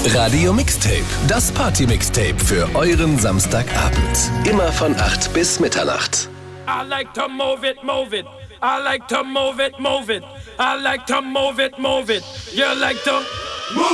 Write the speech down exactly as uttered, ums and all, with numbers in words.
Radio Mixtape, das Party-Mixtape für euren Samstagabend. Immer von acht bis Mitternacht. I like to move it, move it. I like to move it, move it. I like to move it, move it. You like to move